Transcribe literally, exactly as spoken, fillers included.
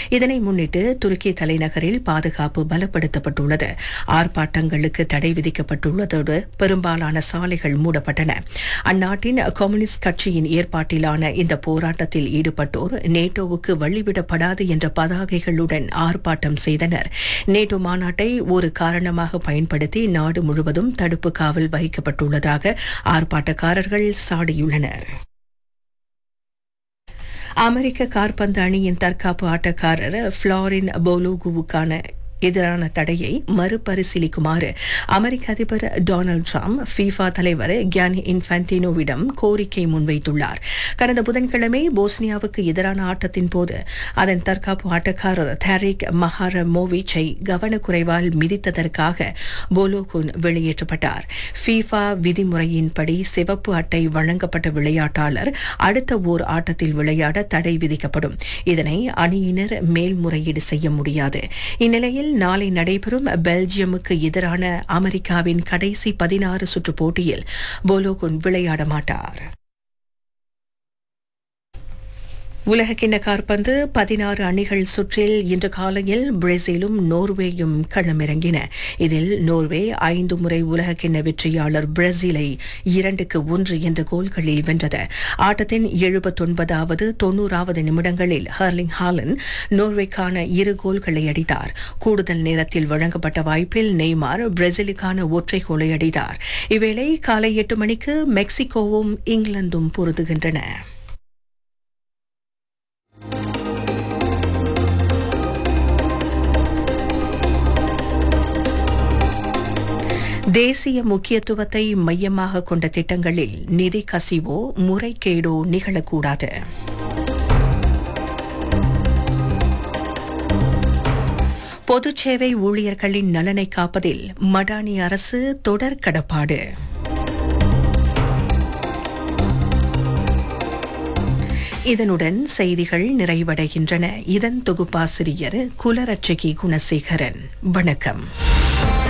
இதனை முன்னிட்டு துருக்கி தலைநகரில் பாதுகாப்பு பலப்படுத்தப்பட்டுள்ளது. ஆர்ப்பாட்டங்களுக்கு தடை விதிக்கப்பட்டுள்ளதோடு பெரும்பாலான சாலைகள் மூடப்பட்டன. அந்நாட்டின் கம்யூனிஸ்ட் கட்சியின் ஏற்பாட்டிலான இந்த போராட்டத்தில் ஈடுபட்டோர் நேட்டோவுக்கு வழிவிடப்படாது என்ற பதாகைகளுடன் ஆர்ப்பாட்டம் செய்தனர். நேட்டோ மாநாட்டை ஒரு காரணமாக பயன்படுத்தி நாடு முழுவதும் தடுப்பு காவல் வைக்கப்பட்டுள்ளதாக ஆர்ப்பாட்டக்காரர்கள் சாடியுள்ளனர். அமெரிக்க காற்பந்து அணியின் தற்காப்பு ஆட்டக்காரர் ஃப்ளாரின் போலோகுவுக்கான எதிரான தடையை மறுபரிசீலிக்குமாறு அமெரிக்க அதிபர் டொனால்டு டிரம்ப் ஃபீஃபா தலைவர் கியானி இன்ஃபான்டினோவிடம் கோரிக்கை முன்வைத்துள்ளார். கடந்த புதன்கிழமை போஸ்னியாவுக்கு எதிரான ஆட்டத்தின் போது அதன் தற்காப்பு ஆட்டக்காரர் தாரிக் மஹாரமோவிச்சை கவனக்குறைவால் மிதித்ததற்காக போலோகுன் வெளியேற்றப்பட்டார். ஃபீஃபா விதிமுறையின்படி சிவப்பு அட்டை வழங்கப்பட்ட விளையாட்டாளர் அடுத்த ஓர் ஆட்டத்தில் விளையாட தடை விதிக்கப்படும். இதனை அணியினர் மேல்முறையீடு செய்ய முடியாது. இந்நிலையில் நாளை நடைபெறும் பெல்ஜியமுக்கு எதிரான அமெரிக்காவின் கடைசி பதினாறு சுற்று போட்டியில் போலோகுன் விளையாட மாட்டார். உலகக்கிண்ண காற்பந்து பதினாறு அணிகள் சுற்றில் இன்று காலையில் பிரேசிலும் நோர்வேயும் களமிறங்கின. இதில் நோர்வே ஐந்து முறை உலகக்கிண்ண வெற்றியாளர் பிரேசிலை இரண்டுக்கு ஒன்று என்ற கோல்களில் வென்றது. ஆட்டத்தின் எழுபத்தொன்பதாவது தொன்னூறாவது நிமிடங்களில் ஹர்லிங் ஹாலண்ட் நோர்வேக்கான இரு கோல்களை அடித்தார். கூடுதல் நேரத்தில் வழங்கப்பட்ட வாய்ப்பில் நெய்மார் பிரேசிலுக்கான ஒற்றை கோலை அடித்தார். இவ்வேளை காலை எட்டு மணிக்கு மெக்சிகோவும் இங்கிலாந்தும் பொருதுகின்றன. தேசிய முக்கியத்துவத்தை மையமாக கொண்ட திட்டங்களில் நிதி கசிவோ முறைகேடோ நிகழக்கூடாது. பொதுச் சேவை ஊழியர்களின் நலனை காப்பதில் மடானி அரசு தொடர் கடப்பாடு. இதனுடன் செய்திகள் நிறைவடைகின்றன. இதன் தொகுப்பாசிரியர் குலரட்சகி குணசேகரன். வணக்கம்.